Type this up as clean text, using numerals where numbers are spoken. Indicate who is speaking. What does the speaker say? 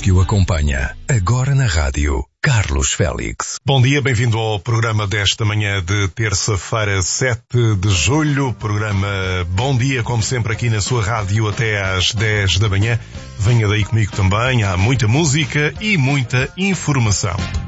Speaker 1: que o acompanha. Agora na rádio, Carlos Félix.
Speaker 2: Bom dia, bem-vindo ao programa desta manhã de terça-feira, 7 de julho. Programa Bom Dia, como sempre, aqui na sua rádio até às 10 da manhã. Venha daí comigo também, há muita música e muita informação.